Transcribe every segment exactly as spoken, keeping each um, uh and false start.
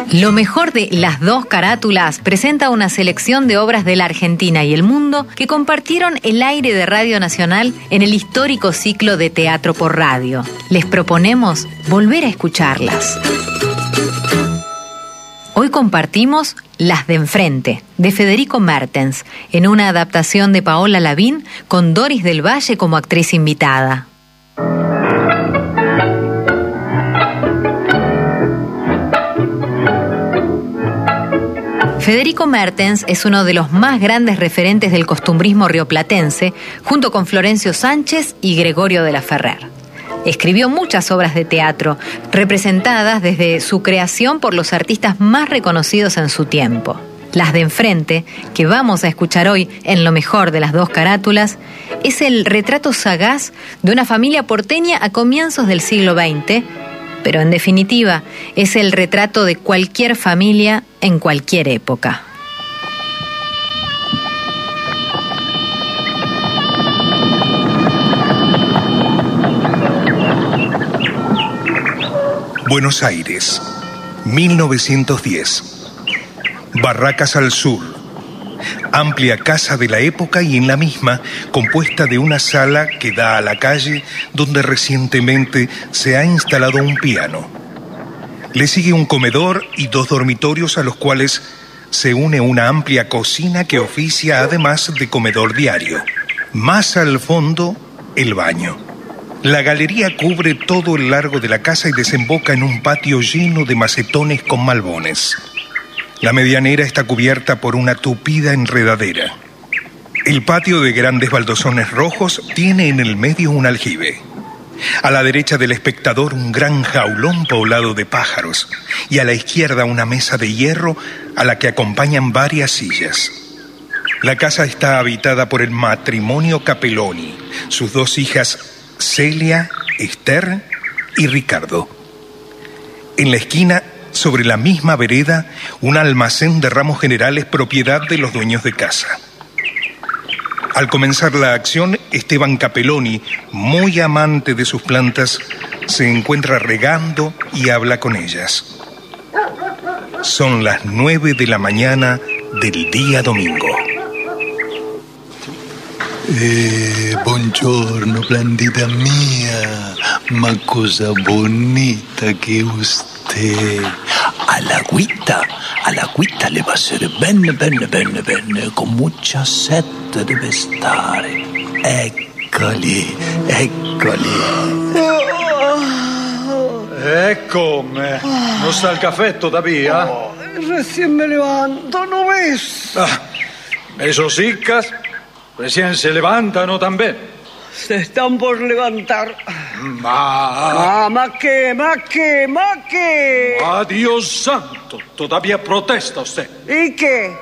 Lo mejor de Las Dos Carátulas presenta una selección de obras de la Argentina y el mundo que compartieron el aire de Radio Nacional en el histórico ciclo de Teatro por Radio. Les proponemos volver a escucharlas. Hoy compartimos Las de Enfrente, de Federico Mertens, en una adaptación de Paola Lavín con Doris del Valle como actriz invitada. Federico Mertens es uno de los más grandes referentes del costumbrismo rioplatense, junto con Florencio Sánchez y Gregorio de la Ferrer. Escribió muchas obras de teatro, representadas desde su creación por los artistas más reconocidos en su tiempo. Las de Enfrente, que vamos a escuchar hoy en Lo Mejor de Las Dos Carátulas, es el retrato sagaz de una familia porteña a comienzos del siglo veinte, pero en definitiva es el retrato de cualquier familia en cualquier época. Buenos Aires, mil novecientos diez. Barracas al sur. Amplia casa de la época y en la misma compuesta de una sala que da a la calle donde recientemente se ha instalado un piano. Le sigue un comedor y dos dormitorios a los cuales se une una amplia cocina que oficia además de comedor diario. Más al fondo, el baño. La galería cubre todo el largo de la casa y desemboca en un patio lleno de macetones con malbones. La medianera está cubierta por una tupida enredadera. El patio de grandes baldosones rojos tiene en el medio un aljibe. A la derecha del espectador un gran jaulón poblado de pájaros y a la izquierda una mesa de hierro a la que acompañan varias sillas. La casa está habitada por el matrimonio Capelloni, sus dos hijas Celia, Esther y Ricardo. En la esquina, sobre la misma vereda, un almacén de ramos generales propiedad de los dueños de casa. Al comenzar la acción, Esteban Capelloni, muy amante de sus plantas, se encuentra regando y habla con ellas. Son las nueve de la mañana del día domingo. Eh, buongiorno, plantita mia, ma cosa bonita che usted. Alla guita, alla guita le va a ser bene, bene, bene, bene, con mucha sete deve stare. Eccoli, eccoli. E come? Non sta il caffè todavía? Oh, recién me levanto, ¿no ves? Ah, esos hicas recién se levantan también. Se están por levantar. Ma... Ah, ma qué, ma qué, ma qué. Ah, Dios santo, todavía protesta usted. ¿Y qué?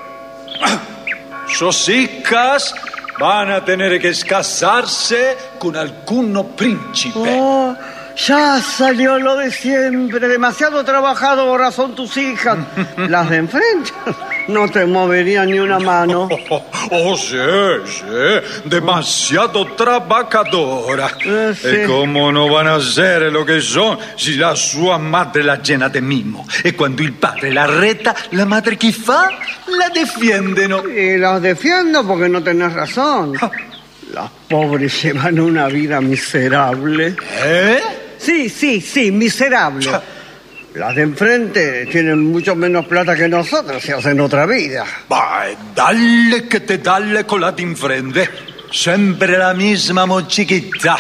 Sus hijas van a tener que casarse con alguno príncipe. Oh, ya salió lo de siempre. Demasiado trabajado por razón tus hijas. Las de enfrente no te moverían ni una mano. Oh, oh sí, sí. Demasiado trabajadora. Eh, sí. ¿Y cómo no van a ser lo que son si la sua madre la llena de mimo? Y cuando il padre la reta, la madre che fa? La defiendono. Y las defiendo porque no tenés razón. Las pobres llevan una vida miserable. ¿Eh? Sí, sí, sí, miserable. Las de enfrente tienen mucho menos plata que nosotros, se hacen otra vida. Vai, dalle che te dalle con la di enfrente. Sempre la misma mochiquita.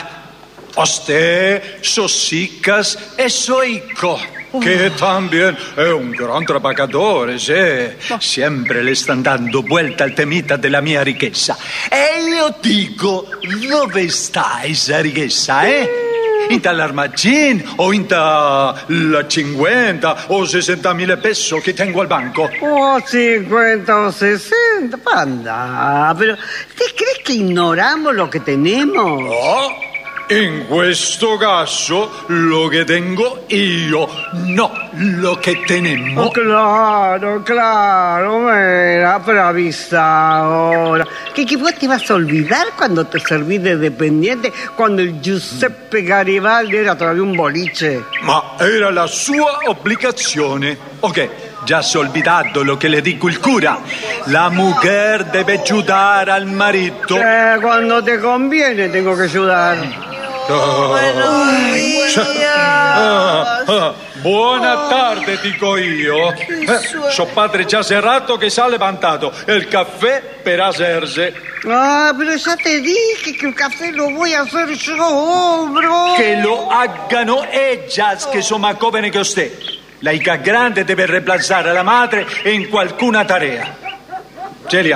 Usted, sus hijas e su hijo, que también es un gran trabajador, sí. Siempre le están dando vuelta al temita de la mia riqueza. E io dico, dove sta esa riqueza, eh? In dall'armacin o in la cincuenta o sesenta mil pesos que tengo al banco. Oh, cincuenta o sesenta, panda. Pero, ¿te crees que ignoramos lo que tenemos? Oh, in questo caso lo que tengo io, no lo que tenemos. Oh, claro, claro, mira, pero avisa ahora. ¿Qué, ¿Qué vos te vas a olvidar cuando te servís de dependiente? Cuando el Giuseppe Garibaldi era todavía un boliche. Ma era la sua obbligazione. Ok, Ya se ha olvidado lo que le dijo el cura. La mujer debe ayudar al marito. Eh, cuando te conviene tengo que ayudar. Buenos días. Ah, ah, buona tarde, dico io. Eh, suo padre già serrato che si è levantato. Il caffè per hacerse. Ah, pero ya te dije que el café lo voy a hacer yo, bro. Che lo haggano ellas, che sono más jóvenes que usted. La hija grande deve reemplazare la madre in qualcuna tarea. Celia.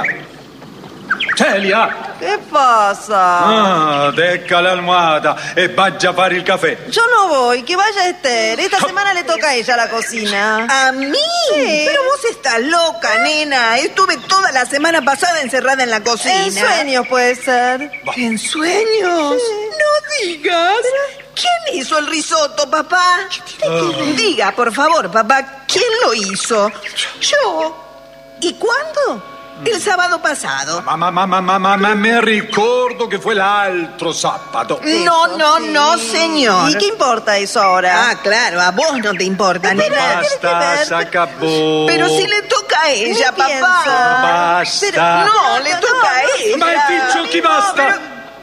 Celia. ¿Qué pasa? Ah, deja la almohada e vaya a fare il caffè. Yo no voy, que vaya Esther. Esta semana le toca a ella la cocina. ¿A mí? Sí. Pero vos estás loca, nena. Estuve toda la semana pasada encerrada en la cocina. En sueños puede ser. ¿En sueños? Sí. No digas. Pero... ¿Quién hizo el risotto, papá? Diga, por favor, papá, ¿quién lo hizo? Yo. ¿Y cuándo? El sábado pasado. Mamma, mamma, mamma, ma me ricordo che fu l'altro sabato. No, no, sí. no, señor. ¿Y qué importa eso ahora? Ah, claro, a vos no te importa, Pero- nena. Basta, se acabó. Pero si le toca a ella, ¿Qué piensa? papá. Basta. No, le toca a ella. Ma hai dicho che basta?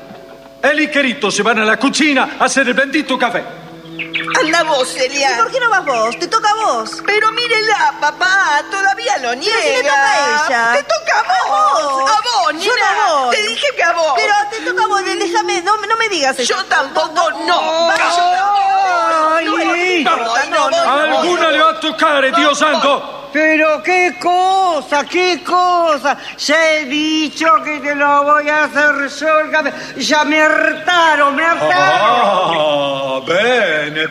E lì Cherito se va nella cucina a hacer el bendito café. Anda vos, ¿Y Celia. por qué no vas vos? Te toca a vos. Pero mírela, papá, todavía lo niega. si le toca a ella. Te toca a vos. A vos, Yo nena. no voy. Te dije que a vos. Pero te toca a vos, déjame, no, no me digas eso. Yo tampoco no. Va, yo Ay, tampoco. No, importa, no, no, no. Alguna le va a toccare, Dio santo. Pero qué cosa, qué cosa. Ya he dicho que te lo voy a hacer yo el café. Ya me hartaron, me hartaron. Ah, bene,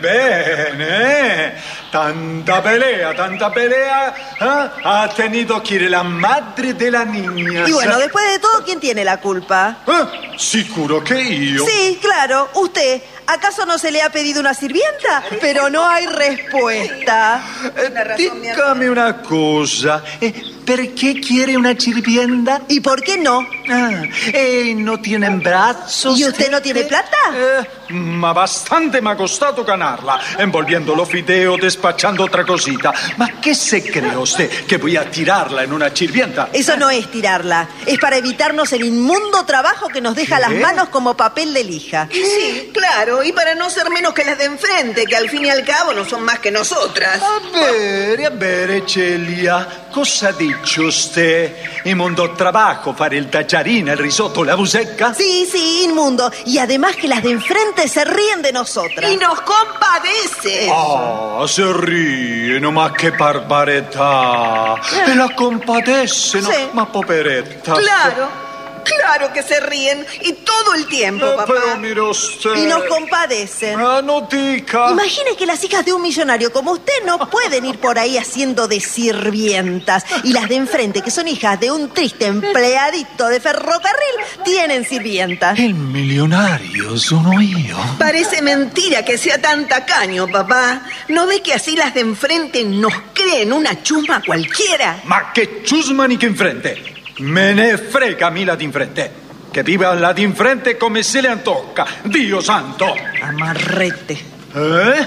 bene. Tanta pelea, tanta pelea. ¿eh? Ha tenido que ir la madre de la niña. Y bueno, después de todo, ¿quién tiene la culpa? ¿Eh? Sicuro che io. Sí, claro, usted. ¿Acaso no se le ha pedido una sirvienta? Pero no hay respuesta. Eh, dígame una cosa. Eh, ¿Perché quiere una sirvienta? ¿Y por qué no? Ah, eh, ¿no tienen brazos? ¿Y usted no tiene plata? Eh, ma bastante mi ha costato ganarla, envolviendo los fideos, despachando otra cosita. ¿Ma qué se cree usted? ¿Que voy a tirarla en una sirvienta? Eso no es tirarla. Es para evitarnos el inmundo trabajo que nos deja ¿Qué? las manos como papel de lija. Sí, claro, y para no ser menos que las de enfrente, que al fin y al cabo no son más que nosotras. A ver, a ver, Celia, cosa dice usted? Inmundo trabajo, fare il tagliarino, il risotto, la busecca? Sí, sí, inmundo. Y además que las de enfrente se ríen de nosotras. Y nos compadece. Ah, se ríen, ma che barbarità! E la compadecen, Sí. ma poveretta. Claro, claro que se ríen. Y todo el tiempo, Eh, papá. pero mire usted. Y nos compadecen. Ah, no dica. Imagine que las hijas de un millonario como usted no pueden ir por ahí haciendo de sirvientas. Y las de enfrente, que son hijas de un triste empleadito de ferrocarril, tienen sirvientas. Il milionario sono io. Parece mentira que sea tan tacaño, papá. ¿No ve que así las de enfrente nos creen una chusma cualquiera? Ma che ciusmani che in frente! Me ne frega a me la d'infrente! Che viva la d'infrente come se le antocca! Dio santo! Amarrete. Eh?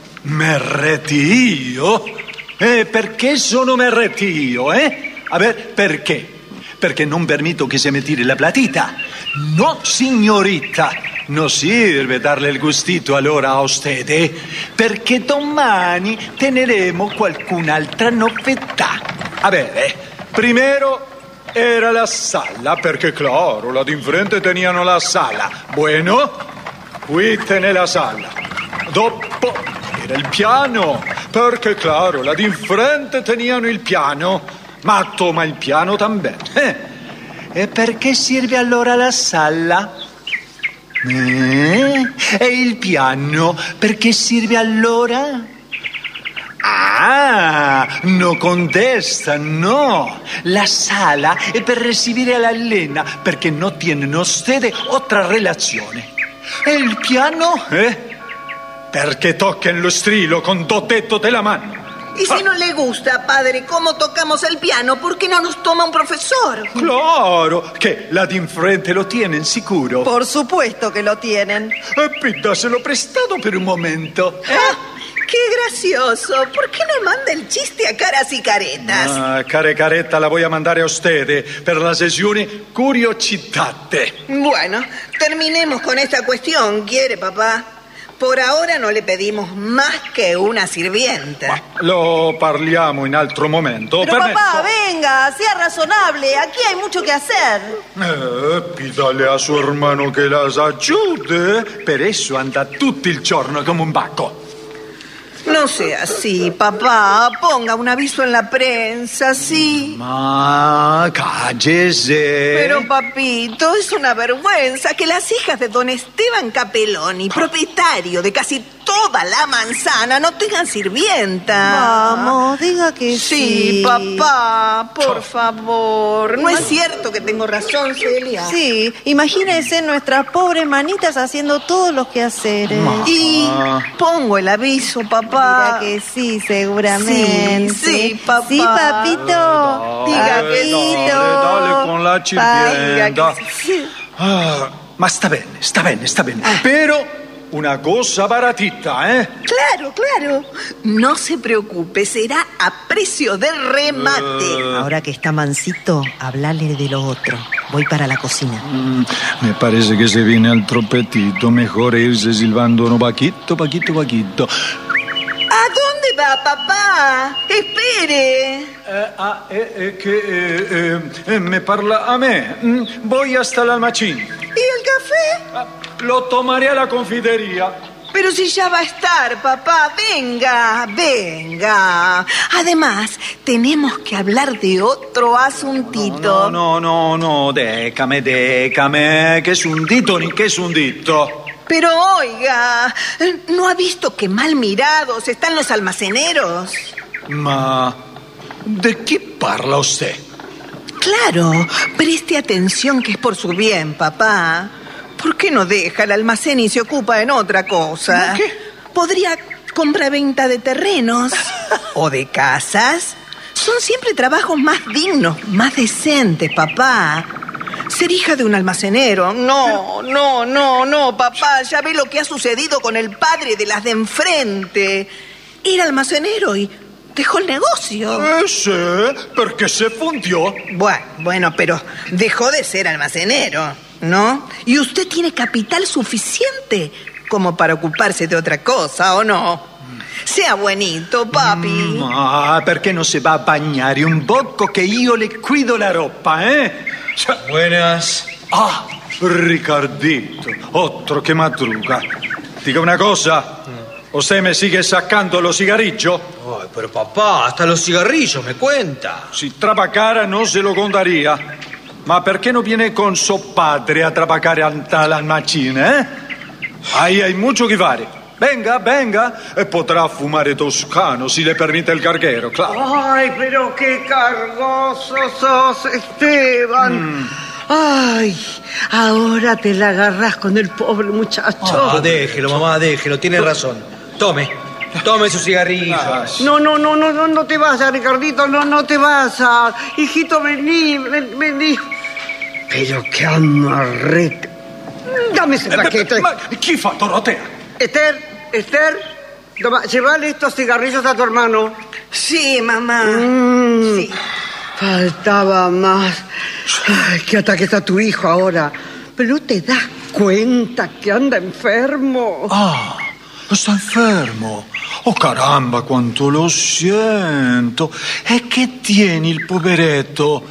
Merretti io? Eh, perché sono merretti io, eh? A ver, perché? Perché non permetto che se mi tiri la platita. No, signorita. Non sirve darle il gustito allora a usted, eh? Perché domani teneremo qualcun'altra novità. A ver, primero era la sala, perché claro, la d'infrente teníano la sala. Bueno, qui tiene la sala. Dopo era il piano, perché claro, la d'infrente teníano il piano. Ma toma il piano también. Eh? E perché serve allora la sala? Eh? E il piano perché serve allora? Ah, no contesta, no. La sala è per recibire alla Elena perché non tienen ustedes otra relazione. E il piano? Eh? Perché toquen lo strilo con dos dedos de la mano. Y si no le gusta, padre, cómo tocamos el piano, ¿por qué no nos toma un profesor? Claro, che la d'infrente lo tienen sicuro. Por supuesto que lo tienen. E pídaselo prestado per un momento. Ah, qué gracioso. ¿Por qué no manda il chiste a caras y caretas? Ah, care caretta la voy a mandare a ustedes per la sessione Curiositate. Bueno, terminemos con esta cuestión, ¿quiere, papá? Por ahora no le pedimos más que una sirvienta. Lo parliamo in altro momento. Pero Permesso? papá, venga, sea razonable. Aquí hay mucho que hacer. Eh, pídale a su hermano che las aiuti. Per eso anda tutto il giorno come un bacco. No sea así, papá. Ponga un aviso en la prensa, sí. Ma cállese. Pero, papito, es una vergüenza que las hijas de don Esteban Capeloni, propietario de casi toda la manzana, no tengan sirvienta. Vamos, diga que sí. Sí, papá, por favor. No es cierto que tengo razón, Celia. Sí, imagínense nuestras pobres manitas haciendo todos los quehaceres. Y pongo el aviso, papá. Dirá que sí, seguramente. Sí, sí, papá. Sí, papito. Diga que sí. Dale, dale con la Diga sirvienta. que sí. Ah, ma sta bene, sta bene, sta bene. Pero una cosa baratita, ¿eh? Claro, claro. No se preocupe, será a precio de remate. Ahora que está mansito, hablale de lo otro. Voy para la cocina. Mm, me parece que se viene altro petito. Mejor irse silbando uno paquito, paquito, paquito. ¿A dónde va, papá? Espere. Eh, ah, eh, eh, che eh, eh, me parla a me. Mm, voy hasta l'almacín. ¿Y el café? Ah, lo tomaré a la confitería. Pero si ya va a estar, papá, venga, venga. Además, tenemos que hablar de otro asuntito. No, no, no, no, décame, décame. ¿Qué es un dito ni qué es un dito? Pero oiga, ¿no ha visto que mal mirados están los almaceneros? Ma, ¿de qué parla usted? Claro, preste atención que es por su bien, papá. ¿Por qué no deja el almacén y se ocupa en otra cosa? ¿Qué? Podría compra-venta de terrenos o de casas. Son siempre trabajos más dignos, más decentes, papá. Ser hija de un almacenero. No, no, no, no, papá. Ya ve lo que ha sucedido con el padre de las de enfrente. Era almacenero y dejó el negocio. Ese, porque se fundió. Bueno, bueno, pero dejó de ser almacenero, ¿no? Y usted tiene capital suficiente como para ocuparse de otra cosa, ¿o no? Sea buenito, papi. Ma, perché non si va a bagnare un poco che io le cuido la ropa, eh? Cioè, Buenas. ah, Ricardito, otro che madruga. Diga una cosa, ¿usted me sigue sacando los cigarrillos? Ay, pero papá, hasta los cigarrillos me cuenta. Si trabacara non se lo contaría. Ma perché non viene con suo padre a trabajare all'almacín, eh? Ahí hay mucho que fare. Venga, venga, e potrà fumare toscano, si le permite el carguero, claro. Ay, pero qué cargoso sos, Esteban. Mm. Ay, ahora te la agarrás con el pobre muchacho. Ah, déjelo, mamá, déjelo, tiene razón. Tome, tome su cigarrillo. Ah, No, no, no, no, no, no te vayas, Ricardito, no, no te vayas. Hijito, vení, ven- vení. Pero qué amarrete. Dame ese paquete. Ma chi fa Dorotea? Esther, Esther, toma, llévale estos cigarrillos a tu hermano. Sí, mamá. Mm, Sí. Faltaba más. Ay, qué ataque está tu hijo ahora. Pero ¿no te das cuenta que anda enfermo? Ah, sta enfermo. Oh caramba, quanto lo siento. E che tieni il poveretto?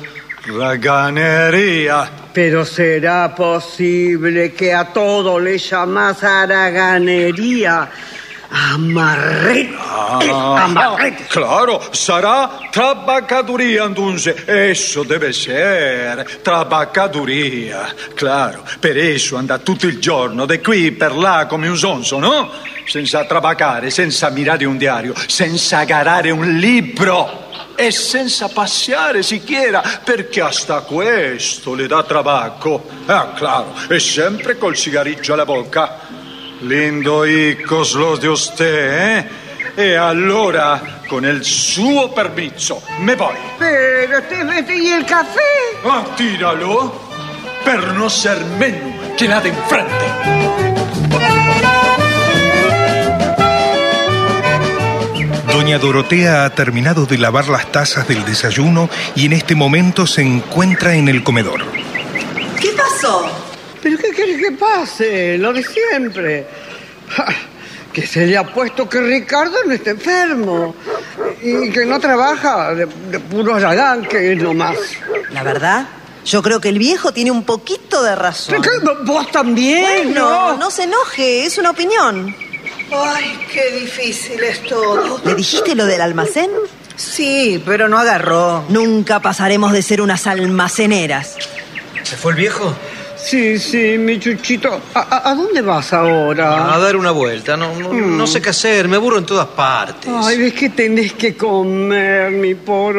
Raganeria. Pero será posible que a todo le llamas haraganería. Amarrete. Ah, Amarrete. claro, sarà trabacaduría entonces. Eso deve ser trabacaduría. Claro, per eso anda tutto il giorno di qui per là come un sonso, no? Senza trabacare, senza mirare un diario, senza garare un libro. E senza paseare siquiera, perché hasta questo le dà tabacco. Ah, claro, e sempre col cigarrillo alla bocca. Lindo hijos los de usted, eh? E allora, con il suo permesso, me voy. Pero te vete y el café. Ah, tíralo, per no ser menos que la de enfrente. Doña Dorotea ha terminado de lavar las tazas del desayuno y en este momento se encuentra en el comedor. ¿Qué pasó? ¿Pero qué querés que pase? Lo de siempre. Ja, que se le ha puesto que Ricardo no está enfermo y que no trabaja de, de puro arranque nomás. La verdad, yo creo que el viejo tiene un poquito de razón. ¿Qué? ¿Vos también? Bueno, no, no se enoje, es una opinión. Ay, qué difícil es todo. ¿Le dijiste lo del almacén? Sí, pero no agarró. Nunca pasaremos de ser unas almaceneras. ¿Se fue el viejo? Sí, sí, mi chuchito. ¿A, a, a dónde vas ahora? A dar una vuelta. No, no, Mm. no sé qué hacer. Me aburro en todas partes. Ay, ves que tenés que comer, mi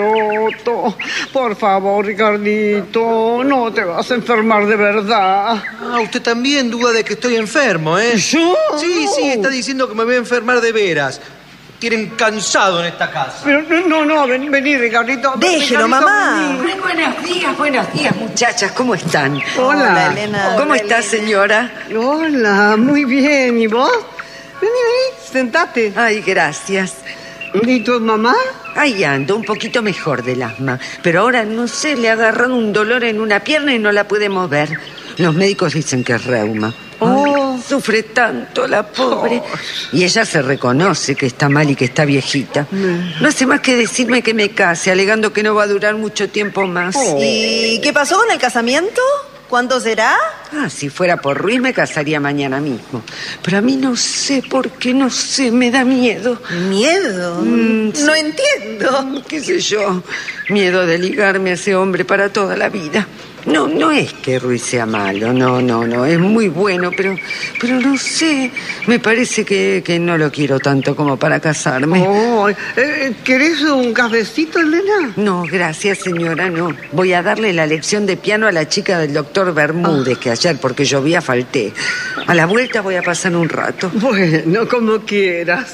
poroto. Por favor, Ricardito, no te vas a enfermar de verdad. Ah, usted también duda de que estoy enfermo, ¿eh? ¿Yo? Sí, sí, está diciendo que me voy a enfermar de veras. Tienen cansado en esta casa. Pero no, no, ven, vení, Ricardito. Déjelo, Ricardito, mamá. vení. Ay, buenos días, buenos días, muchachas. ¿Cómo están? Hola. Hola, Elena. ¿Cómo está, señora? Hola, muy bien. ¿Y vos? Vení, vení, sentate. Ay, gracias. ¿Y tu mamá? Ahí ando, un poquito mejor del asma. Pero ahora, no sé, le agarraron un dolor en una pierna y no la puede mover. Los médicos dicen que es reuma. Oh. Ay, sufre tanto la pobre. Y ella se reconoce que está mal y que está viejita. No hace más que decirme que me case, alegando que no va a durar mucho tiempo más. Oh. ¿Y qué pasó con el casamiento? ¿Cuándo será? Ah, si fuera por Ruiz me casaría mañana mismo. Pero a mí no sé por qué, no sé, me da miedo. ¿Miedo? Mm, No entiendo. ¿Qué sé yo? Miedo de ligarme a ese hombre para toda la vida. No, no es que Ruiz sea malo, no, no, no, es muy bueno, pero, pero no sé, me parece que, que no lo quiero tanto como para casarme. Oh, eh, ¿querés un cafecito, Elena? No, gracias, señora, no. Voy a darle la lección de piano a la chica del doctor Bermúdez, que ayer, porque llovía, falté. A la vuelta voy a pasar un rato. Bueno, como quieras.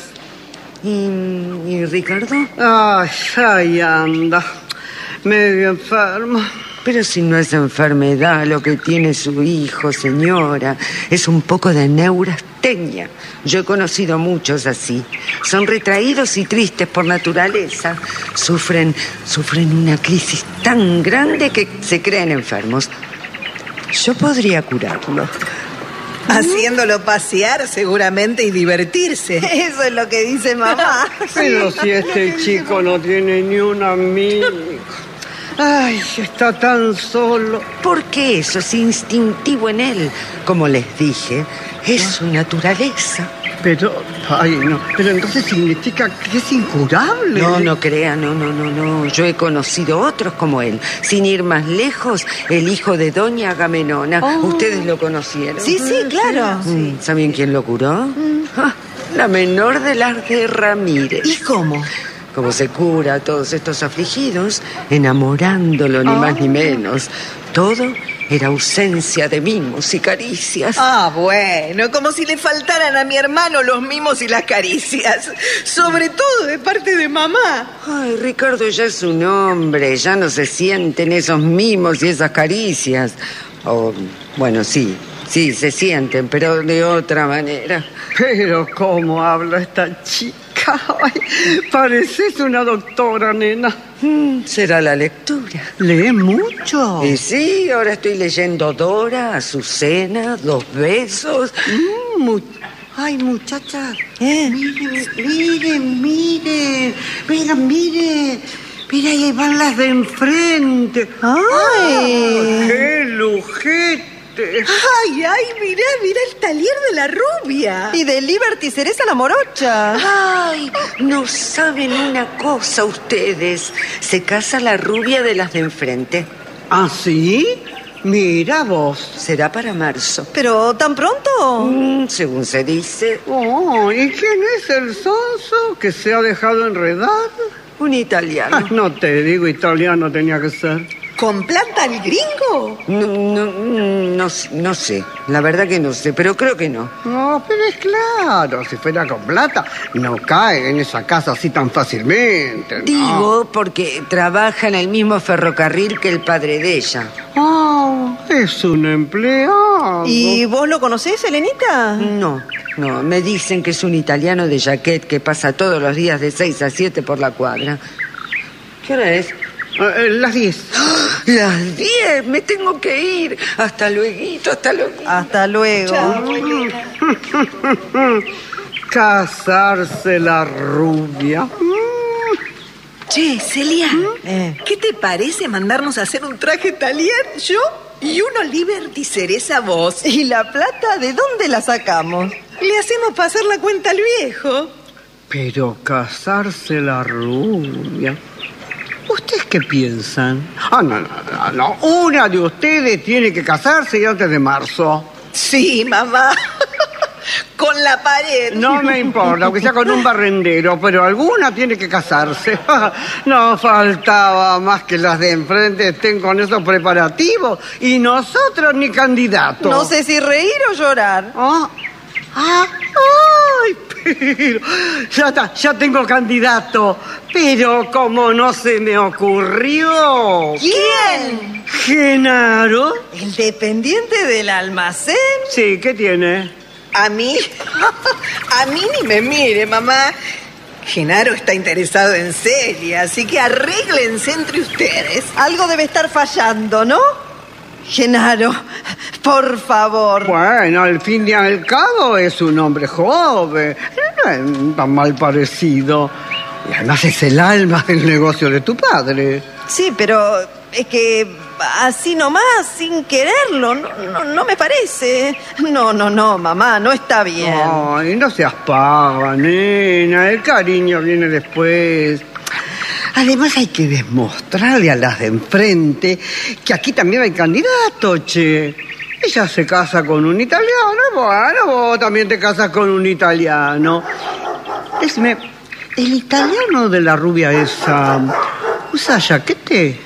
¿Y, y Ricardo? Ay, ahí anda, medio enfermo. Pero si no es enfermedad lo que tiene su hijo, señora, es un poco de neurastenia. Yo he conocido muchos así. Son retraídos y tristes por naturaleza. Sufren, sufren una crisis tan grande que se creen enfermos. Yo podría curarlo. Haciéndolo pasear seguramente y divertirse. Eso es lo que dice mamá. Pero si este chico no tiene ni un amigo. Ay, está tan solo. Porque eso es instintivo en él. Como les dije, es su naturaleza. Pero, ay, no. Pero entonces significa que es incurable. No, no crea, no, no, no, no. Yo he conocido otros como él. Sin ir más lejos, el hijo de Doña Agamenona. Oh. ¿Ustedes lo conocieron? Sí, sí, claro. Mm, ¿Saben quién lo curó? Ah, la menor de las de Ramírez. ¿Y cómo? Como se cura a todos estos afligidos, enamorándolo ni más ni menos. Todo era ausencia de mimos y caricias. Ah, bueno, como si le faltaran a mi hermano los mimos y las caricias. Sobre todo de parte de mamá. Ay, Ricardo ya es un hombre, ya no se sienten esos mimos y esas caricias. O, bueno, sí, sí, se sienten, pero de otra manera. Pero cómo habla esta chica. Ay, pareces una doctora, nena. Mm, será la lectura. ¿Lee mucho? Y sí, ahora estoy leyendo Dora, Azucena, Dos Besos. Mm, mu- Ay, muchacha. ¿Eh? Miren, miren, miren. Miren, miren. Mira, ahí van las de enfrente. ¡Ay! ¡Qué lujete! Ay, ay, mirá, mirá el taller de la rubia. Y de Liberty Cereza la morocha. Ay, no saben una cosa ustedes. Se casa la rubia de las de enfrente. ¿Ah, sí? Mira vos. Será para marzo. ¿Pero tan pronto? Mm, según se dice, Oh, ¿y quién es el sonso que se ha dejado enredar? un italiano. Ah, no te digo, italiano tenía que ser. ¿Con planta al gringo? No, no, no, no sé, la verdad que no sé, pero creo que no. No, pero es claro, si fuera con plata, no cae en esa casa así tan fácilmente. ¿no? Digo porque trabaja en el mismo ferrocarril que el padre de ella. Oh, es un empleado. ¿Y vos lo conocés, Elenita? No, No, me dicen que es un italiano de jaquet que pasa todos los días de seis a siete por la cuadra. ¿Qué hora es? Eh, las diez. ¡Ah! Las diez, me tengo que ir. Hasta luego, hasta luego. Hasta luego. Casarse la rubia. Che, Celia, Eh. ¿qué te parece mandarnos a hacer un traje talier yo y uno Liberty Cereza vos? ¿Y la plata de dónde la sacamos? Le hacemos pasar la cuenta al viejo. Pero casarse la rubia. ¿Ustedes qué piensan? Ah, no, no, no, no. Una de ustedes tiene que casarse antes de marzo. Sí, mamá. Con la pared. No me importa, aunque sea con un barrendero, pero alguna tiene que casarse. No faltaba más que las de enfrente estén con esos preparativos y nosotros ni candidatos. No sé si reír o llorar. Ah, ah, ay, pero ya está, ya tengo candidato, pero como no se me ocurrió. ¿Quién? Genaro. ¿El dependiente del almacén? Sí, ¿qué tiene? ¿A mí? A mí ni me mire, mamá. Genaro está interesado en Celia, así que arréglense entre ustedes. Algo debe estar fallando, ¿no? Genaro, por favor. Bueno, al fin y al cabo es un hombre joven, no es tan mal parecido. Y además es el alma del negocio de tu padre. Sí, pero es que así nomás, sin quererlo, no, no, no me parece. No, no, no, mamá, no está bien. Ay, no seas paga, nena, el cariño viene después. Además hay que demostrarle a las de enfrente que aquí también hay candidato, che. Ella se casa con un italiano, bueno, vos también te casas con un italiano. Decime, ¿el italiano de la rubia esa usa jaquete?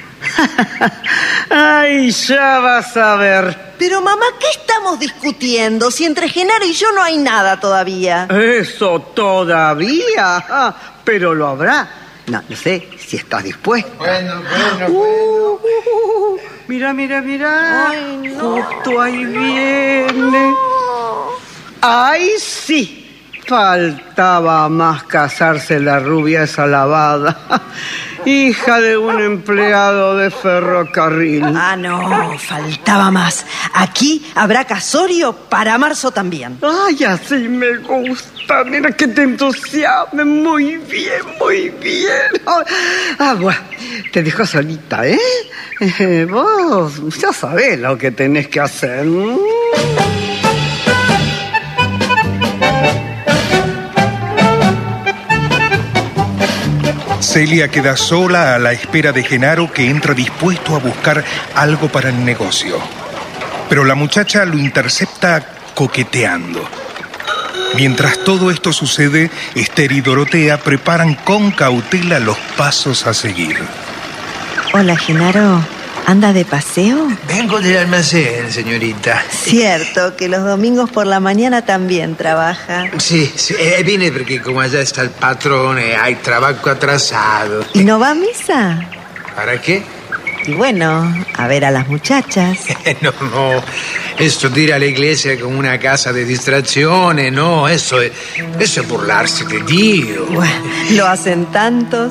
Ay, ya vas a ver. Pero mamá, ¿qué estamos discutiendo? Si entre Genaro y yo no hay nada todavía. ¿Eso todavía? Ah, pero lo habrá. No, no sé si estás dispuesta. Bueno, bueno, Uh, bueno. uh, uh, mira, mira, mira. Ay, no. Justo ahí viene. ¡Ay, sí! Faltaba más casarse la rubia esa lavada. Hija de un empleado de ferrocarril. Ah, no, faltaba más. Aquí habrá casorio para marzo también. Ay, así me gusta. Mira que te entusiasme. Muy bien, muy bien. Ah, bueno, te dejo solita, ¿eh? Eh, Vos ya sabés lo que tenés que hacer. Celia queda sola a la espera de Genaro, que entra dispuesto a buscar algo para el negocio. Pero la muchacha lo intercepta coqueteando. Mientras todo esto sucede, Esther y Dorotea preparan con cautela los pasos a seguir. Hola, Genaro. ¿Anda de paseo? Vengo del almacén, señorita. Cierto, que los domingos por la mañana también trabaja. Sí, sí, eh, vine porque como allá está el patrón, eh, hay trabajo atrasado. ¿Y no va a misa? ¿Para qué? Y bueno, a ver a las muchachas. No, no, esto de ir a la iglesia como una casa de distracciones, no, eso es, eso es burlarse de Dios. Bueno, lo hacen tantos.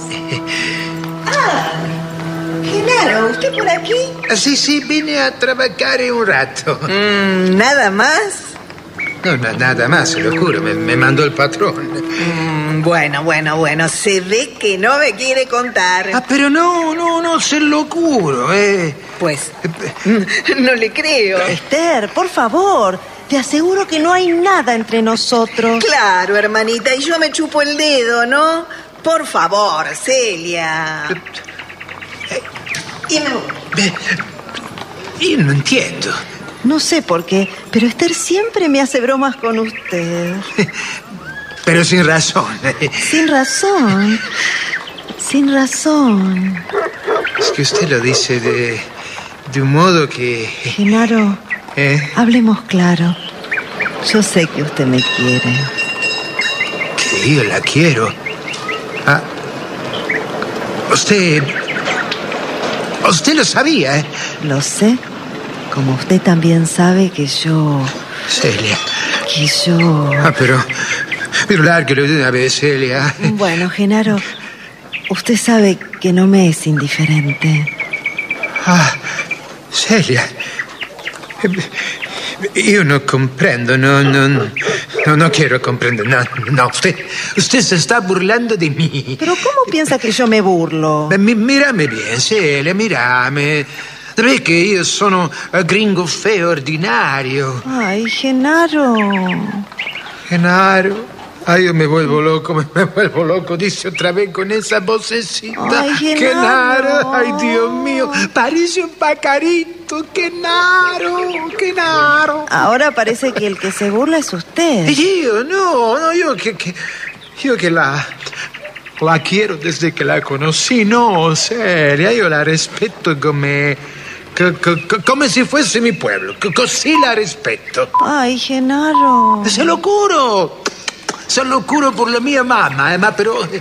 Genaro, ¿usted por aquí? Sí, sí, vine a trabajar un rato. Mm, ¿Nada más? No, no, nada más, se lo juro, me, me mandó el patrón. Mm, bueno, bueno, bueno, se ve que no me quiere contar. Ah, pero no, no, no, se lo juro, eh. Pues, no le creo. Esther, por favor, te aseguro que no hay nada entre nosotros. Claro, hermanita, y yo me chupo el dedo, ¿no? Por favor, Celia. Y me voy. Y no entiendo. No sé por qué, pero Esther siempre me hace bromas con usted. Pero sin razón. Sin razón. Sin razón. Es que usted lo dice de, de un modo que... Genaro, ¿Eh? hablemos claro. Yo sé que usted me quiere. Que yo la quiero. Ah, usted... Usted lo sabía, ¿eh? Lo sé. Como usted también sabe que yo... Celia, que yo... Ah, pero... Pero lárguelo de una vez, Celia. Bueno, Genaro, usted sabe que no me es indiferente. Ah, Celia... Io non comprendo, no, no, no, no quiero comprender. No, no, usted, usted se está burlando de mí. ¿Pero cómo piensa que yo me burlo? Mi, mírame bien, Celia, mírame. Vedi che io sono gringo feo ordinario. Ay, Genaro. Genaro. Ay, yo me vuelvo loco, me, me vuelvo loco, dice otra vez con esa vocecita. Ay, Genaro. Genaro, ay, Dios mío, parece un pajarito, Genaro, Genaro. Ahora parece que el que se burla es usted. Io, no, no, io che, che, io che la, la quiero desde que la conocí, no, Celia, io la rispetto come, co, co, come se fuese mi pueblo, così la rispetto. Ay, Genaro. Se lo juro. Se lo curo por la mia mamma, eh, ma però eh,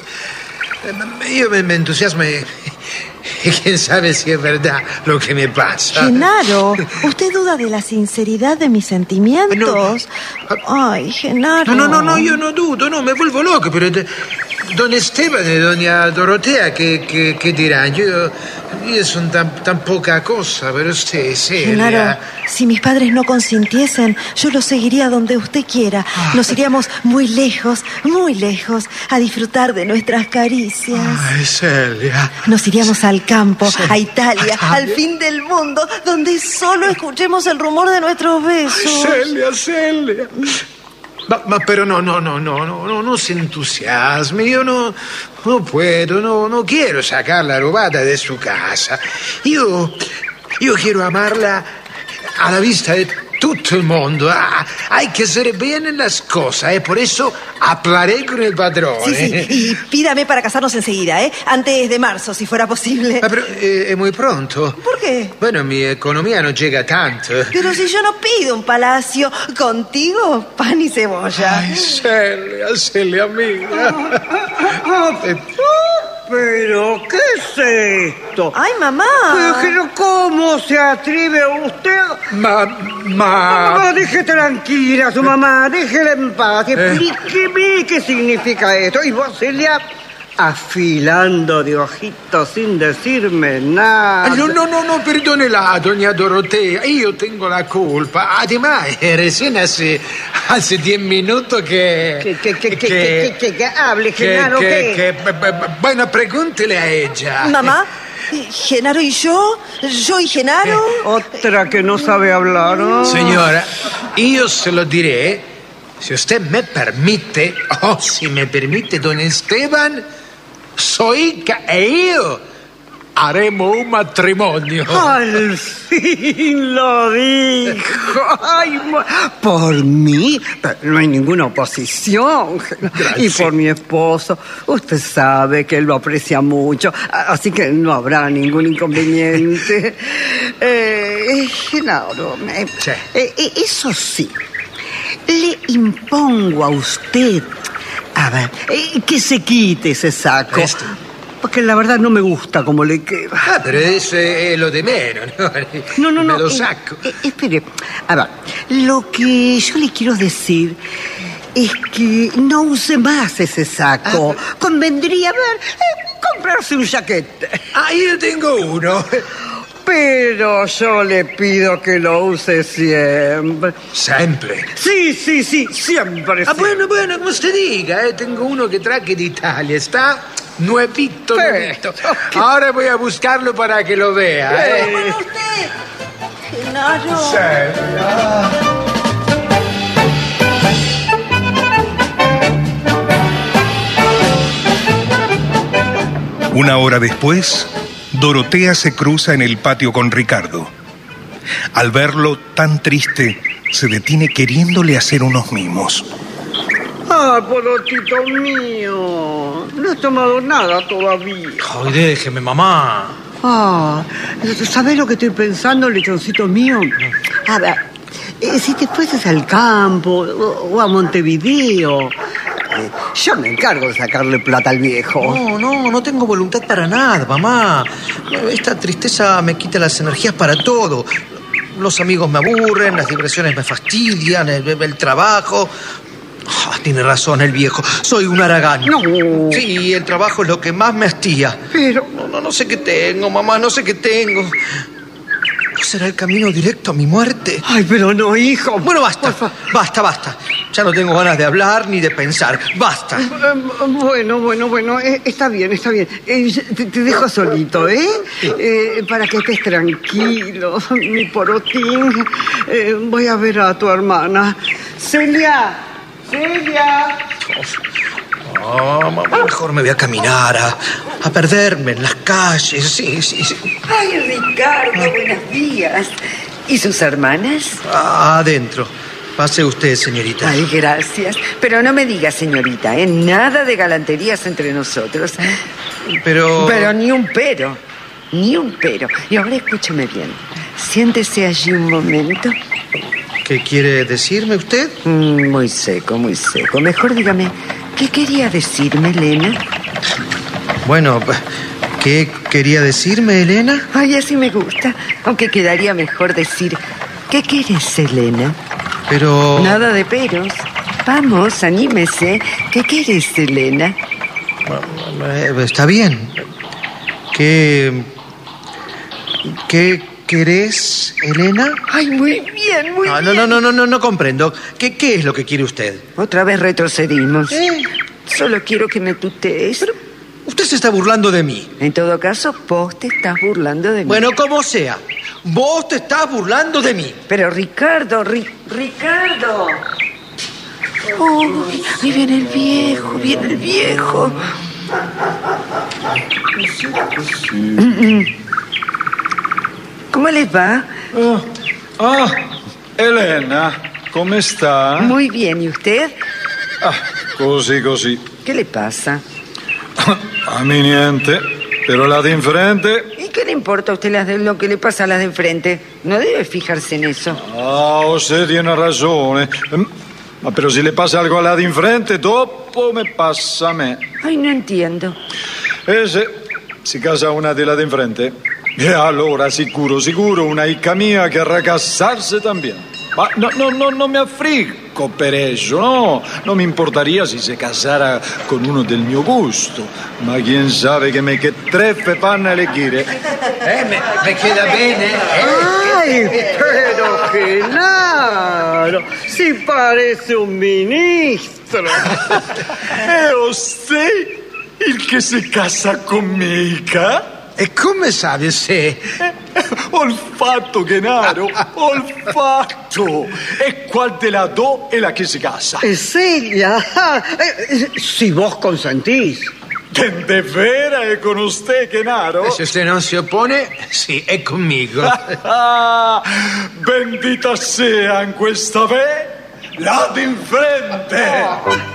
io mi entusiasmo e, e quién sabe si es verdad lo que me pasa. Genaro, ¿usted duda de la sinceridad de mis sentimientos? No. Ay, Genaro. No, no, no, no, io no dudo, no, me vuelvo loco, pero de, don Esteban y doña Dorotea, ¿qué, qué, qué dirán? Yo, yo son tan, tan poca cosa, pero usted, Celia... Genaro, si mis padres no consintiesen, yo los seguiría donde usted quiera. Nos iríamos muy lejos, muy lejos, a disfrutar de nuestras caricias. Ay, Celia. Nos iríamos al campo, Sí. a Italia, Ah, al fin del mundo, donde solo escuchemos el rumor de nuestros besos. Ay, Celia, Celia. Ma, ma però no, no, no, no, no, no, no se entusiasme, io no, no puedo, no, no quiero sacarla robada de su casa. Io, io quiero amarla a la vista de todo el mundo. Ah, hay que hacer bien las cosas, ¿eh? Por eso hablaré con el padrón. Sí, sí, ¿eh? y pídame para casarnos enseguida, ¿eh? Antes de marzo, si fuera posible. Ah, pero eh, es muy pronto. ¿Por qué? Bueno, mi economía no llega tanto. Pero si yo no pido un palacio, contigo, pan y cebolla. Ay, Celia, Celia, amiga. ¿Pero qué es esto? Ay, mamá. Pero, pero, ¿cómo se atreve usted? Mamá. Mamá, deje tranquila a su mamá, déjela en paz. Explíqueme qué significa esto. Y vos, Celia, afilando de ojitos sin decirme nada. No, no, no, no, perdónela, doña Dorotea, io tengo la culpa. Además, recién hace, hace diez minutos que... Que, que, que, que, que, que, que hable, que, Genaro, que, ¿qué? que, b- b- bueno, pregúntele a ella. Mamá, Genaro y yo, yo y Genaro. Otra que no sabe hablar, ¿no? Señora, io se lo diré, si usted me permite, o si me permite don Esteban, su hija e io haremos un matrimonio. Al fin lo dijo. Ay, ma- por mí no hay ninguna oposición. Gracias. Y por mi esposo, usted sabe que él lo aprecia mucho, así que no habrá ningún inconveniente. Eh, Genaro, eh, Sí. eh, eh, eso sí, le impongo a usted, a ver, eh, que se quite ese saco. Esto. Porque la verdad no me gusta cómo le queda. Ah, pero eso es lo de menos, ¿no? No, no, no. Me lo eh, saco. eh, espere. A ver, lo que yo le quiero decir es que no use más ese saco. Ah, Convendría, a ver, eh, comprarse un chaquete. Ah, io tengo uno. Pero yo le pido que lo use siempre. Sempre. Sí, sí, sí, siempre. Ah, siempre. bueno, bueno, como usted diga, eh. Tengo uno que traje de Italia. Está nuevito, nuevito. Perfecto. Ahora voy a buscarlo para que lo vea, eh. Bueno, usted, Genaro. Una hora después, Dorotea se cruza en el patio con Ricardo. Al verlo tan triste, se detiene queriéndole hacer unos mimos. Ah, porotito mío. No he tomado nada todavía. Ay, déjeme, mamá. Ah, ¿sabés lo que estoy pensando, lechoncito mío? A ver, eh, si te fueses al campo o, o a Montevideo, eh, yo me encargo de sacarle plata al viejo. No, no, no tengo voluntad para nada, mamá. Esta tristeza me quita las energías para todo. los amigos me aburren, las diversiones me fastidian, el, el trabajo... Ah, tiene razón el viejo, soy un haragán. No. Sí, el trabajo es lo que más me hastía. Pero... No, no, no sé qué tengo, mamá, no sé qué tengo. ¿No será el camino directo a mi muerte? Ay, pero no, hijo. Bueno, basta, basta, basta. Ya no tengo ganas de hablar ni de pensar. Basta. Bueno, bueno, bueno, eh, está bien, está bien. Eh, te, te dejo solito, ¿eh? eh para que estés tranquilo, mi porotín. Eh, voy a ver a tu hermana. Celia, Celia. Oh, mamá, mejor me voy a caminar, a, a perderme en las calles, sí, sí, sí. Ay, Ricardo, buenos días. ¿Y sus hermanas? Ah, adentro. Pase usted, señorita. Ay, gracias. Pero no me diga, señorita, ¿eh? Nada de galanterías entre nosotros. Pero... Pero ni un pero, ni un pero. Y ahora escúcheme bien. Siéntese allí un momento. ¿Qué quiere decirme usted? Mm, muy seco, muy seco. Mejor dígame, ¿qué quería decirme, Elena? Bueno, ¿qué quería decirme, Elena? Ay, así me gusta. Aunque quedaría mejor decir, ¿qué quieres, Elena? Pero... Nada de peros. Vamos, anímese. ¿Qué quieres, Elena? Está bien. ¿Qué... ¿Qué querés, Elena? Ay, muy bien, muy no, bien. No, no, no, no, no, no comprendo. ¿Qué, ¿Qué es lo que quiere usted? Otra vez retrocedimos. ¿Eh? Solo quiero que me tutees. Pero usted se está burlando de mí. En todo caso, vos te estás burlando de mí. Bueno, como sea. Vos te estás burlando de mí. Pero Ricardo, Ri- Ricardo. Uy, ahí viene el viejo, viene el viejo. ¿Cómo les va? Ah, ah, Elena, come sta? Muy bien, ¿y usted? Ah, così, così. ¿Qué le pasa? A mí niente, pero la de enfrente... ¿Y qué le importa a usted las de lo que le pasa a las de enfrente? No debe fijarse en eso. Ah, usted tiene ragione. Ma però se le passa algo a la di enfrente, dopo me passa a me. Ay, no entiendo. E se si casa una de la de enfrente, e allora sicuro, sicuro una hija mía querrá casarse también. Ma no, no, no, no me affrico per eso, no. No me importaría si se casara con uno del mio gusto. Ma quién sabe che me che treffe panna le quiere. Eh, me, me queda bene, eh? Ay, pero claro, si parece un ministro. È usted il che si casa con mia hija? E come sa se... Ho il fatto, Genaro, ho il fatto. E qual de la do è la che si casa? Celia, eh, si vos consentís. ¿De vera è con usted, Genaro? Se usted non si oppone, sì, è conmigo. Bendita sea in questa vez la de enfrente.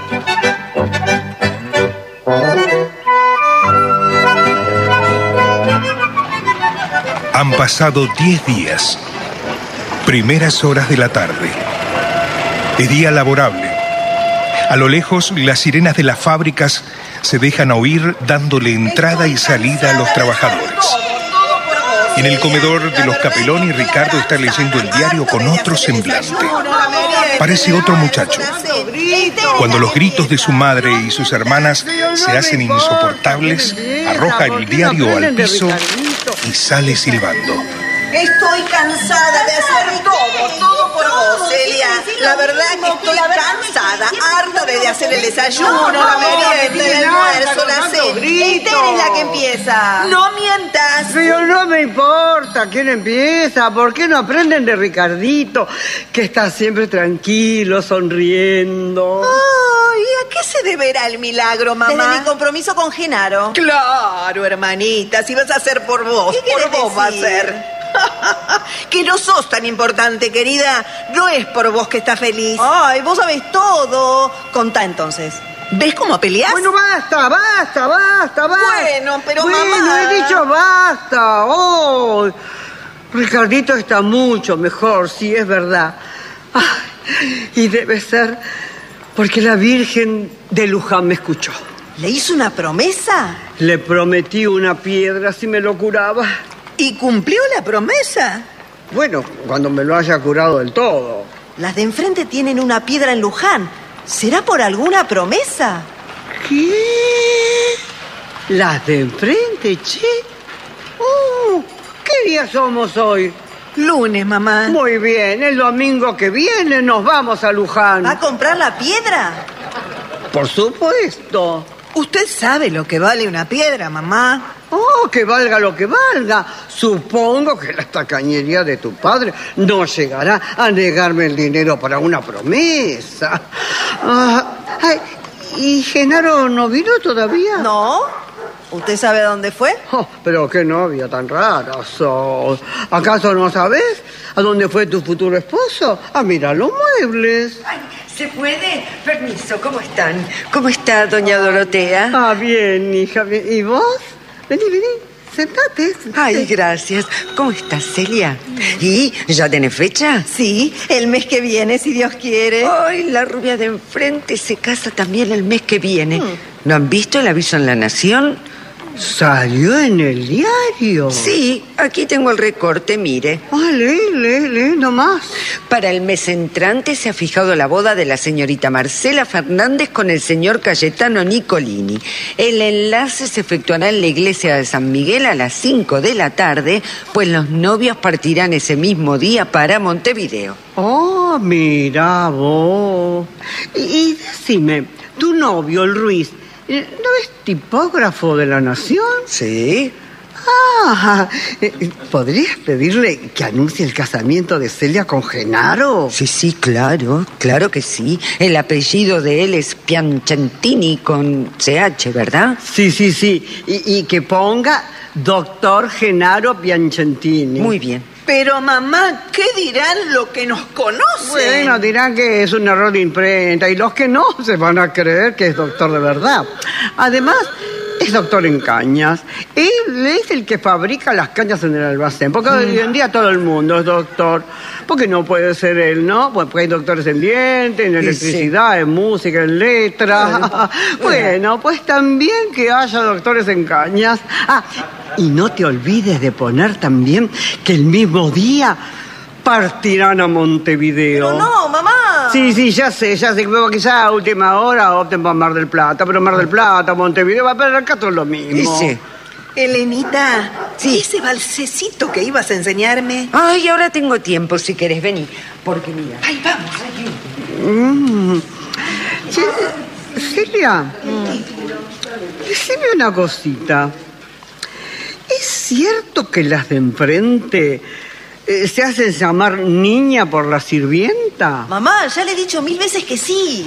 Han pasado diez días. Primeras horas de la tarde. Es día laborable. A lo lejos, las sirenas de las fábricas se dejan oír dándole entrada y salida a los trabajadores. En el comedor de los Capeloni, Ricardo está leyendo el diario con otro semblante. Parece otro muchacho. Cuando los gritos de su madre y sus hermanas se hacen insoportables, arroja el diario al piso y sale silbando. Estoy cansada de hacer todo, todo por vos, Celia. La verdad que estoy cansada, harta de hacer el desayuno, la merienda, el almuerzo, la cena. Esther es la que empieza. No mientas. Pero no me importa quién empieza. ¿Por qué no aprenden de Ricardito, que está siempre tranquilo, sonriendo? Ay, ¿a qué se deberá el milagro, mamá? Desde mi compromiso con Genaro. Claro, hermanita, si vas a hacer por vos, por vos va a ser. Que no sos tan importante, querida. No es por vos que estás feliz. Ay, vos sabés todo. Contá entonces. ¿Ves cómo peleás? Bueno, basta, basta, basta, basta. Bueno, pero bueno, mamá... Bueno, he dicho basta. Oh, Ricardito está mucho mejor, sí, es verdad. Ay, y debe ser porque la Virgen de Luján me escuchó. ¿Le hizo una promesa? Le prometí una piedra si me lo curaba. ¿Y cumplió la promesa? Bueno, cuando me lo haya curado del todo. Las de enfrente tienen una piedra en Luján. ¿Será por alguna promesa? ¿Qué? ¿Las de enfrente, che? Uh, ¿Qué día somos hoy? Lunes, mamá. Muy bien, el domingo que viene nos vamos a Luján. ¿Va a comprar la piedra? Por supuesto. Usted sabe lo que vale una piedra, mamá. Oh, que valga lo que valga. Supongo que la tacañería de tu padre no llegará a negarme el dinero para una promesa. Ah, ay, ¿y Genaro no vino todavía? No. ¿Usted sabe a dónde fue? Oh, pero qué novia tan rara sos. ¿Acaso no sabes a dónde fue tu futuro esposo? A mirar los muebles. Ay, ¿se puede? Permiso, ¿cómo están? ¿Cómo está doña Dorotea? Ah, bien, hija. Bien. ¿Y vos? Vení, vení. Sentate, sentate. Ay, gracias. ¿Cómo estás, Celia? ¿Y ya tenés fecha? Sí, el mes que viene, si Dios quiere. Ay, la rubia de enfrente se casa también el mes que viene. Hmm. ¿No han visto el aviso en La Nación? ¿Salió en el diario? Sí, aquí tengo el recorte, mire. Ah, lee, lee, lee nomás. Para el mes entrante se ha fijado la boda de la señorita Marcela Fernández con el señor Cayetano Nicolini. El enlace se efectuará en la iglesia de San Miguel a las cinco de la tarde, pues los novios partirán ese mismo día para Montevideo. Oh, mira vos. Y, y decime, tu novio, el Ruiz, ¿no es tipógrafo de La Nación? Sí. Ah, ¿podrías pedirle que anuncie el casamiento de Celia con Genaro? Sí, sí, claro, claro que sí. El apellido de él es Piacentini con C H, ¿verdad? Sí, sí, sí. Y, y que ponga doctor Genaro Piacentini. Muy bien. Pero, mamá, ¿qué dirán los que nos conocen? Bueno, dirán que es un error de imprenta y los que no se van a creer que es doctor de verdad. Además, es doctor en cañas. Él es el que fabrica las cañas en el almacén, porque hoy en día todo el mundo es doctor. Porque no puede ser él, ¿no? Pues porque hay doctores en dientes, en electricidad, en música, en letras. Bueno, pues también que haya doctores en cañas. Ah, y no te olvides de poner también que el mismo día partirán a Montevideo. Pero no, mamá. Sí, sí, ya sé, ya sé. Pero quizá a última hora opten por Mar del Plata. Pero Mar del Plata, Montevideo, va a perder acá todo lo mismo. Sí. Elenita, sí. ¿Ese balsecito que ibas a enseñarme? Ay, ahora tengo tiempo, si querés, vení. Porque mira. Ay, vamos, ayúdame. Mm. Sí, Celia, mm. decime una cosita. ¿Es cierto que las de enfrente eh, se hacen llamar niña por la sirvienta? Mamá, ya le he dicho mil veces que sí.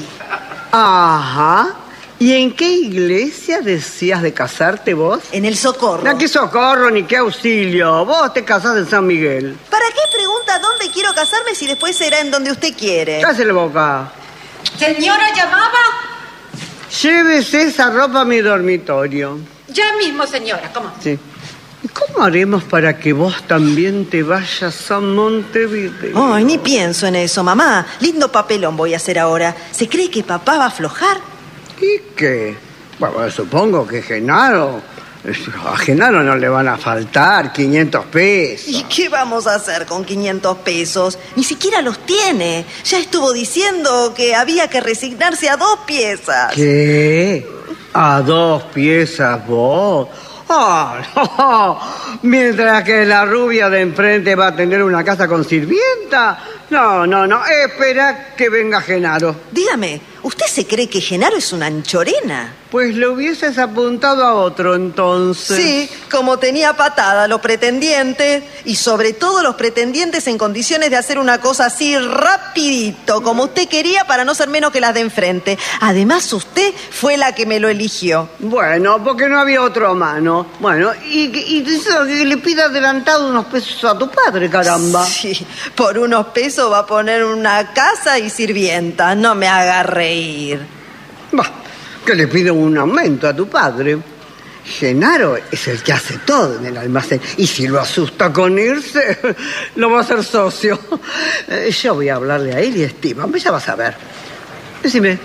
Ajá. ¿Y en qué iglesia decías de casarte vos? En el Socorro. No, qué socorro ni qué auxilio. Vos te casás en San Miguel. ¿Para qué pregunta dónde quiero casarme si después será en donde usted quiere? Cállese la boca. ¿Señora llamaba? Llévese esa ropa a mi dormitorio. Ya mismo, señora, ¿cómo? Sí. ¿Y cómo haremos para que vos también te vayas a Montevideo? Ay, ni pienso en eso, mamá. Lindo papelón voy a hacer ahora. ¿Se cree que papá va a aflojar? ¿Y qué? Bueno, supongo que Genaro... A Genaro no le van a faltar quinientos pesos. ¿Y qué vamos a hacer con quinientos pesos? Ni siquiera los tiene. Ya estuvo diciendo que había que resignarse a dos piezas. ¿Qué? ¿A dos piezas vos? ¡Ah, no! Mientras que la rubia de enfrente va a tener una casa con sirvienta. No, no, no. Espera que venga Genaro. Dígame, ¿usted se cree que Genaro es una anchorena? Pues le hubieses apuntado a otro entonces. Sí, como tenía patada los pretendientes, y sobre todo los pretendientes en condiciones de hacer una cosa así rapidito, como usted quería, para no ser menos que las de enfrente. Además, usted fue la que me lo eligió. Bueno, porque no había otro a mano. Bueno, y, y, y le pida adelantado unos pesos a tu padre, caramba. Sí, por unos pesos va a poner una casa y sirvienta. No me haga reír. Bah, que le pida un aumento a tu padre. Genaro es el que hace todo en el almacén. Y si lo asusta con irse, lo va a hacer socio. Eh, yo voy a hablarle a él y estima. Ya vas a ver. Decime,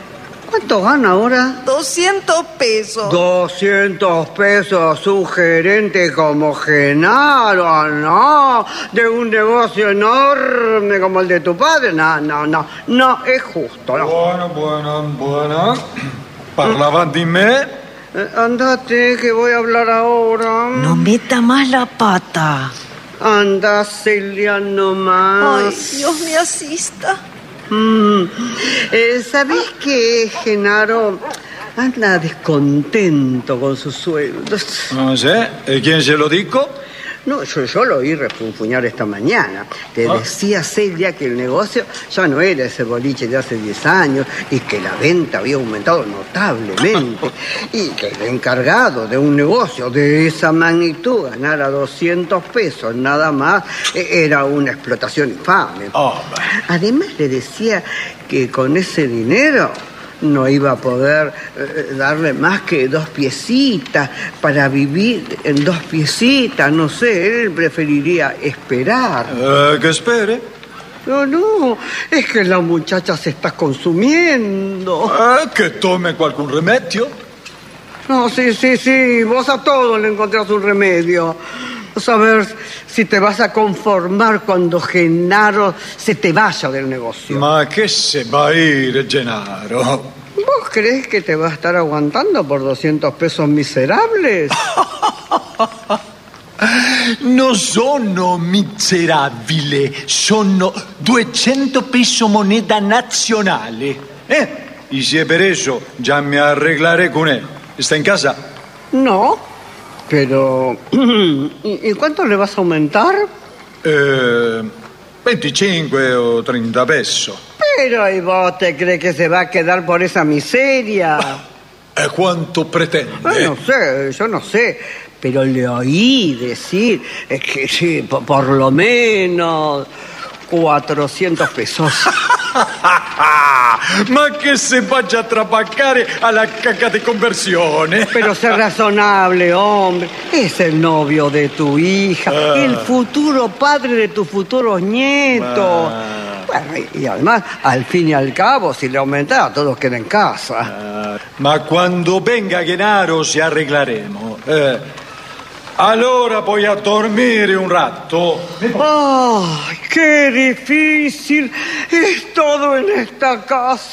¿Cuánto gana ahora? Doscientos pesos. Doscientos pesos, un gerente como Genaro, no, de un negocio enorme como el de tu padre, no, no, no, no es justo, no. Bueno, bueno, bueno. ¿Parlaban de mí? Eh, andate, que voy a hablar ahora. No meta más la pata. Anda, Celia, nomás. Ay, Dios me asista. Mm. Eh, ¿Sabés que Genaro anda descontento con sus sueldos? No sé. ¿Y quién se lo dijo? No, yo, yo lo oí refunfuñar esta mañana. Te ¿Ah? decía Celia que el negocio ya no era ese boliche de hace diez años y que la venta había aumentado notablemente y que el encargado de un negocio de esa magnitud ganara doscientos pesos nada más era una explotación infame. Oh, Además le decía que con ese dinero no iba a poder eh, darle más que dos piecitas para vivir en dos piecitas, no sé, él preferiría esperar. Eh, que espere. No, no, es que la muchacha se está consumiendo. Eh, que tome algún remedio. No, sí, sí, sí, vos a todo le encontrás un remedio. A ver si te vas a conformar cuando Genaro se te vaya del negocio. Ma che se va a ir, Gennaro? ¿Vos crees que te va a estar aguantando por doscientos pesos miserables? Non sono miserabile, sono duecento pesos moneda nazionale. Eh? Y si es per eso, ya me arreglaré con él. ¿Está en casa? No. Pero, ¿y cuánto le vas a aumentar? Eh, veinticinco o treinta pesos. Pero, ¿y vos te crees que se va a quedar por esa miseria? ¿Y cuánto pretende? Eh, no sé, yo no sé. Pero le oí decir es que sí, por, por lo menos cuatrocientos pesos. Ma che se vaya a trapacare alla caca de conversione. Pero sé razonable, hombre. Es el novio de tu hija, ah. el futuro padre de tus futuros nietos. Ah. Bueno, y, y además, al fin y al cabo, si le aumentara, todos quedan en casa. Ah. Ma cuando venga Genaro se arreglaremos. Eh. Allora voy a dormir un rato. ¡Ay, qué difícil es todo en esta casa!